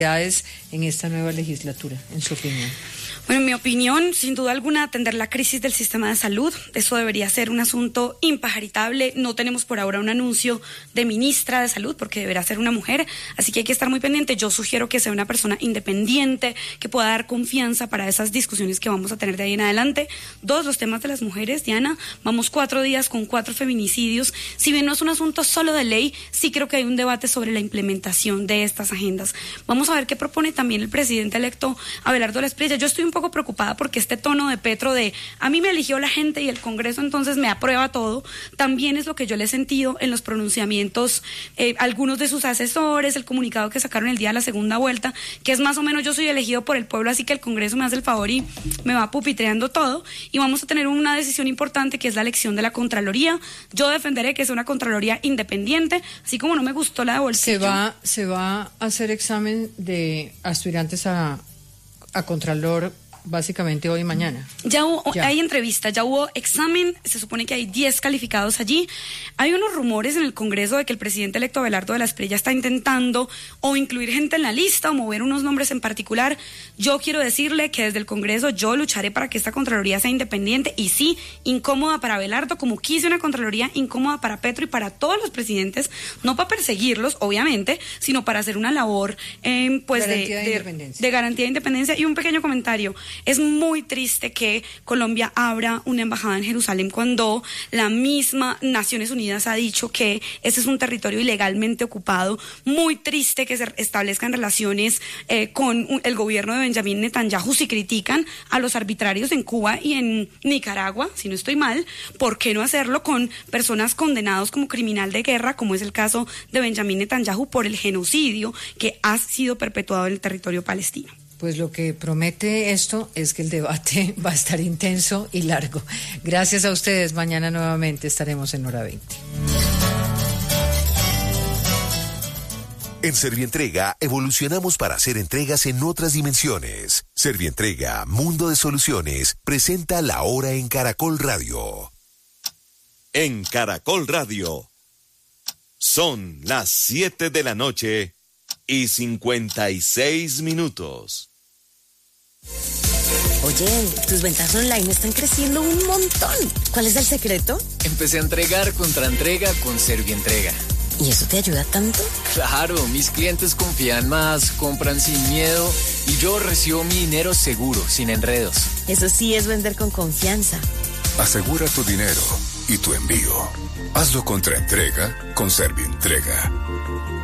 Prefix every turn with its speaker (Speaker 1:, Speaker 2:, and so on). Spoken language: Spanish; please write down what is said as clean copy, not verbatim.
Speaker 1: en esta nueva legislatura, en su opinión?
Speaker 2: Bueno, en mi opinión, sin duda alguna, atender la crisis del sistema de salud, eso debería ser un asunto impajaritable. No tenemos por ahora un anuncio de ministra de salud, porque deberá ser una mujer, así que hay que estar muy pendiente. Yo sugiero que sea una persona independiente, que pueda dar confianza para esas discusiones que vamos a tener de ahí en adelante. 2, los temas de las mujeres, Diana, vamos 4 días con 4 feminicidios. Si bien no es un asunto solo de ley, sí creo que hay un debate sobre la implementación de estas agendas. Vamos a ver qué propone también el presidente electo Abelardo Espriella. Yo estoy un poco preocupada porque este tono de Petro de a mí me eligió la gente y el Congreso entonces me aprueba todo, también es lo que yo le he sentido en los pronunciamientos, algunos de sus asesores, el comunicado que sacaron el día de la segunda vuelta, que es más o menos yo soy elegido por el pueblo, así que el Congreso me hace el favor y me va pupitreando todo, y vamos a tener una decisión importante que es la elección de la Contraloría. Yo defenderé que sea una Contraloría independiente, así como no me gustó la de bolsillo.
Speaker 1: ¿Se va a hacer examen de aspirantes a Contralor básicamente hoy y mañana?
Speaker 2: Ya hay entrevista, ya hubo examen, se supone que hay 10 calificados allí. Hay unos rumores en el Congreso de que el presidente electo Abelardo Espriella está intentando o incluir gente en la lista o mover unos nombres en particular. Yo quiero decirle que desde el Congreso yo lucharé para que esta Contraloría sea independiente y sí, incómoda para Abelardo, como quise una Contraloría incómoda para Petro y para todos los presidentes, no para perseguirlos, obviamente, sino para hacer una labor pues de garantía de independencia. Y un pequeño comentario. Es muy triste que Colombia abra una embajada en Jerusalén cuando la misma Naciones Unidas ha dicho que ese es un territorio ilegalmente ocupado. Muy triste que se establezcan relaciones con el gobierno de Benjamín Netanyahu si critican a los arbitrarios en Cuba y en Nicaragua, si no estoy mal. ¿Por qué no hacerlo con personas condenados como criminal de guerra, como es el caso de Benjamín Netanyahu por el genocidio que ha sido perpetuado en el territorio palestino?
Speaker 1: Pues lo que promete esto es que el debate va a estar intenso y largo. Gracias a ustedes. Mañana nuevamente estaremos en Hora 20.
Speaker 3: En Servientrega evolucionamos para hacer entregas en otras dimensiones. Servientrega, Mundo de Soluciones, presenta La Hora en Caracol Radio.
Speaker 4: En Caracol Radio son las 7 de la noche y 56 minutos.
Speaker 5: Oye, tus ventas online están creciendo un montón. ¿Cuál es el secreto?
Speaker 6: Empecé a entregar contra entrega con Servientrega.
Speaker 5: ¿Y eso te ayuda tanto?
Speaker 6: Claro, mis clientes confían más, compran sin miedo y yo recibo mi dinero seguro, sin enredos.
Speaker 5: Eso sí es vender con confianza.
Speaker 7: Asegura tu dinero y tu envío. Hazlo contra entrega con Servientrega.